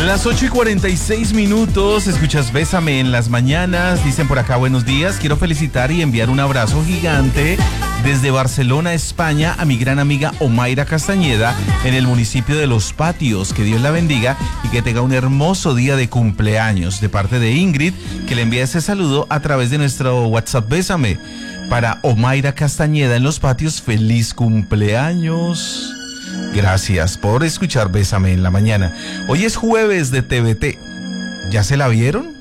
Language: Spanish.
las 8:46, escuchas Bésame en las mañanas. Dicen por acá, buenos días. Quiero felicitar y enviar un abrazo gigante desde Barcelona, España, a mi gran amiga Omaira Castañeda en el municipio de Los Patios. Que Dios la bendiga y que tenga un hermoso día de cumpleaños. De parte de Ingrid, que le envía ese saludo a través de nuestro WhatsApp Bésame. Para Omaira Castañeda en Los Patios, feliz cumpleaños. Gracias por escuchar Bésame en la mañana. Hoy es jueves de TVT. ¿Ya se la vieron?